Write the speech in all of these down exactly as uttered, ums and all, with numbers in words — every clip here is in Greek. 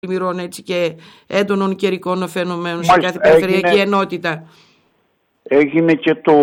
πλημμυρών έτσι και έντονων καιρικών φαινομένων σε κάθε περιφερειακή έγινε, ενότητα. Έγινε και το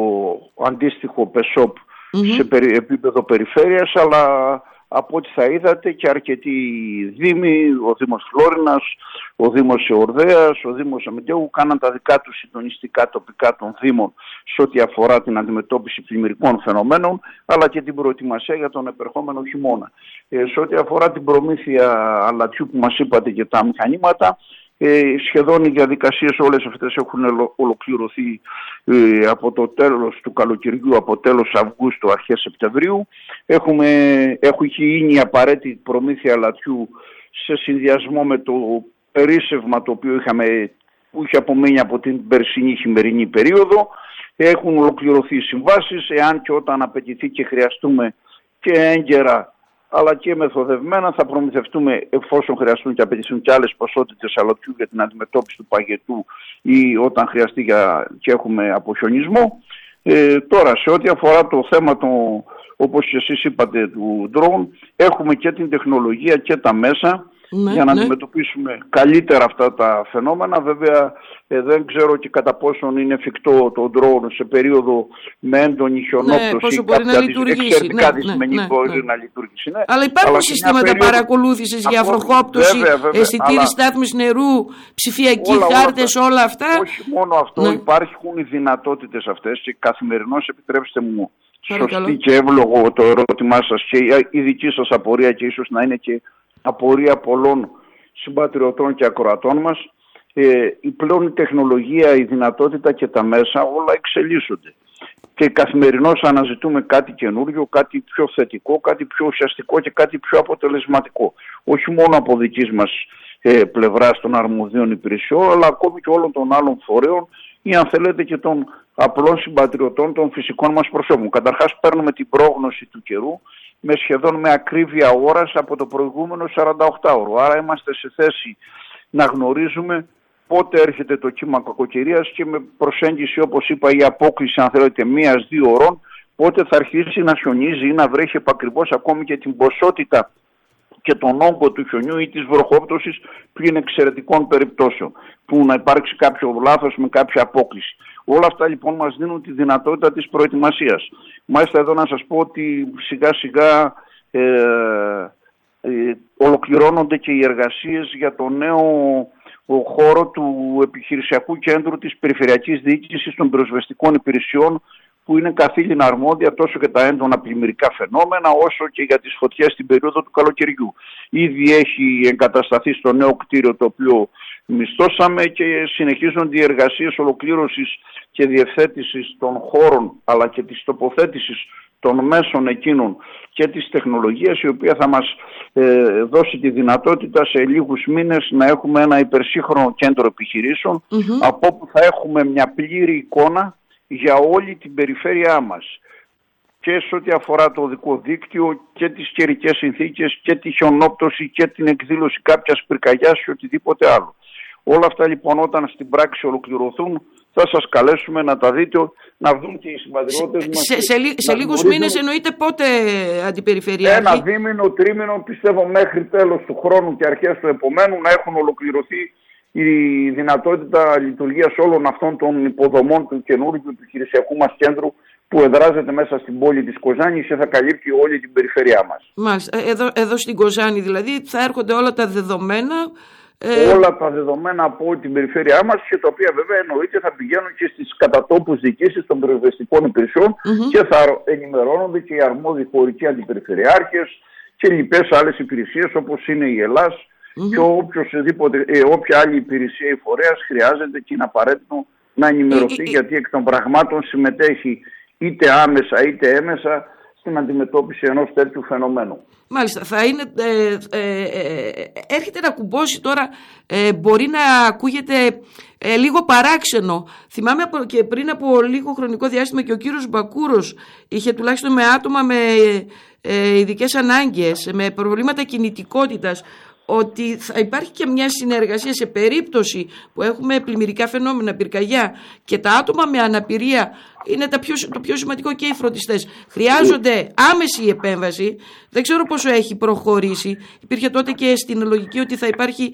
αντίστοιχο ΠΕΣΟΠ mm-hmm. σε περι, επίπεδο περιφέρειας, αλλά από ό,τι θα είδατε και αρκετοί δήμοι, ο Δήμος Φλόρινας, ο Δήμος Εορδέας, ο Δήμος Αμυντέου κάναν τα δικά τους συντονιστικά τοπικά των Δήμων σε ό,τι αφορά την αντιμετώπιση πλημμυρικών φαινομένων, αλλά και την προετοιμασία για τον επερχόμενο χειμώνα. Ε, σε ό,τι αφορά την προμήθεια αλατιού που μας είπατε και τα μηχανήματα, Ε, σχεδόν οι διαδικασίες όλες αυτές έχουν ολοκληρωθεί ε, από το τέλος του καλοκαιριού, από τέλος Αυγούστου, αρχές Σεπτεμβρίου. Έχουμε, έχει γίνει η απαραίτητη προμήθεια αλατιού σε συνδυασμό με το περίσσευμα το οποίο είχαμε, που είχε απομείνει από την περσινή χειμερινή περίοδο. Έχουν ολοκληρωθεί οι συμβάσεις, εάν και όταν απαιτηθεί και χρειαστούμε και έγκαιρα αλλά και μεθοδευμένα θα προμηθευτούμε, εφόσον χρειαστούν και απαιτηθούν και άλλες ποσότητες αλατιού για την αντιμετώπιση του παγετού ή όταν χρειαστεί για, και έχουμε αποχιονισμό. Ε, τώρα, σε ό,τι αφορά το θέμα, το, όπως και εσείς είπατε, του drone, έχουμε και την τεχνολογία και τα μέσα ναι, για να ναι. αντιμετωπίσουμε καλύτερα αυτά τα φαινόμενα. Βέβαια, ε, δεν ξέρω και κατά πόσον είναι εφικτό το drone σε περίοδο με έντονη χιονόπτωση ναι, ή κάποια εξαιρετικά ναι, δυσμενή ναι, ναι, μπορεί ναι. να λειτουργήσει. Ναι. Αλλά υπάρχουν αλλά συστήματα περίοδο... παρακολούθησης για βροχόπτωση, αισθητήρι αλλά... στάθμης νερού, ψηφιακοί όλα, χάρτες, όλα, όλα αυτά. Όχι μόνο αυτό, ναι. υπάρχουν οι δυνατότητες αυτές και καθημερινώς, επιτρέψτε μου, Παρακαλώ. σωστή και εύλογο το ερώτημά σας και η δική σας απορία και ίσως να είναι και απορία πολλών συμπατριωτών και ακροατών μας. Ε, η πλέον η τεχνολογία, η δυνατότητα και τα μέσα όλα εξελίσσονται. Και καθημερινώς αναζητούμε κάτι καινούριο, κάτι πιο θετικό, κάτι πιο ουσιαστικό και κάτι πιο αποτελεσματικό. Όχι μόνο από δικής μας ε, πλευράς των αρμοδίων υπηρεσιών, αλλά ακόμη και όλων των άλλων φορέων ή αν θέλετε και των απλών συμπατριωτών των φυσικών μας προσώπων. Καταρχάς παίρνουμε την πρόγνωση του καιρού με σχεδόν με ακρίβεια ώρας από το προηγούμενο σαρανταοκτάωρο. Άρα είμαστε σε θέση να γνωρίζουμε πότε έρχεται το κύμα κακοκαιρίας και με προσέγγιση, όπως είπα, η απόκληση, αν θέλετε, μίας-δύο ώρων, πότε θα αρχίσει να χιονίζει ή να βρέχει επακριβώς ακόμη και την ποσότητα και τον όγκο του χιονιού ή της βροχόπτωσης πλην εξαιρετικών περιπτώσεων, που να υπάρξει κάποιο λάθος με κάποια απόκληση. Όλα αυτά λοιπόν μας δίνουν τη δυνατότητα της προετοιμασίας. Μάλιστα εδώ να σας πω ότι σιγά σιγά ε, ε, ολοκληρώνονται και οι εργασίες για το νέο ο χώρο του επιχειρησιακού κέντρου της Περιφερειακής Διοίκησης των Πυροσβεστικών Υπηρεσιών, που είναι καθήλυνα αρμόδια τόσο για τα έντονα πλημμυρικά φαινόμενα όσο και για τις φωτιές στην περίοδο του καλοκαιριού. Ήδη έχει εγκατασταθεί στο νέο κτίριο το οποίο μισθώσαμε και συνεχίζονται οι εργασίες ολοκλήρωσης και διευθέτησης των χώρων αλλά και της τοποθέτησης των μέσων εκείνων και της τεχνολογίας, η οποία θα μας ε, δώσει τη δυνατότητα σε λίγους μήνες να έχουμε ένα υπερσύγχρονο κέντρο επιχειρήσεων mm-hmm. από όπου θα έχουμε μια πλήρη εικόνα για όλη την περιφέρειά μας και σε ό,τι αφορά το οδικό δίκτυο και τις καιρικές συνθήκες και τη χιονόπτωση και την εκδήλωση κάποιας πυρκαγιάς και οτιδήποτε άλλο. Όλα αυτά λοιπόν όταν στην πράξη ολοκληρωθούν θα σας καλέσουμε να τα δείτε, να δουν και οι συμπατριώτες μας. Σε, σε, σε, σε λίγους μήνες εννοείται πότε, Αντιπεριφερειάρχη? Ένα δίμηνο, τρίμηνο, πιστεύω μέχρι τέλος του χρόνου και αρχές του επομένου να έχουν ολοκληρωθεί η δυνατότητα λειτουργίας όλων αυτών των υποδομών του καινούργιου επιχειρησιακού μας κέντρου που εδράζεται μέσα στην πόλη της Κοζάνης και θα καλύπτει όλη την περιφέρειά μας. Μάλιστα. Εδώ, εδώ στην Κοζάνη δηλαδή θα έρχονται όλα τα δεδομένα. Ε... Όλα τα δεδομένα από την περιφέρειά μας και τα οποία βέβαια εννοείται θα πηγαίνουν και στις κατατόπους διοικήσεις των πυροσβεστικών υπηρεσιών mm-hmm. και θα ενημερώνονται και οι αρμόδιοι χωρικοί αντιπεριφερειάρχες και λοιπές άλλες υπηρεσίες όπως είναι η Ελλάς mm-hmm. και οποιοσδήποτε, ε, όποια άλλη υπηρεσία ή φορέας χρειάζεται και είναι απαραίτητο να ενημερωθεί mm-hmm. γιατί εκ των πραγμάτων συμμετέχει είτε άμεσα είτε έμεσα στην αντιμετώπιση ενός τέτοιου φαινομένου. Μάλιστα, θα είναι, ε, ε, ε, έρχεται να κουμπώσει τώρα, ε, μπορεί να ακούγεται ε, λίγο παράξενο. Θυμάμαι από, και πριν από λίγο χρονικό διάστημα και ο κύριος Μπακούρος είχε τουλάχιστον με άτομα με ε, ειδικές ανάγκες, με προβλήματα κινητικότητας, ότι θα υπάρχει και μια συνεργασία σε περίπτωση που έχουμε πλημμυρικά φαινόμενα, πυρκαγιά και τα άτομα με αναπηρία είναι τα πιο, το πιο σημαντικό και οι φροντιστές. Χρειάζονται άμεση επέμβαση. Δεν ξέρω πόσο έχει προχωρήσει. Υπήρχε τότε και στην λογική ότι θα υπάρχει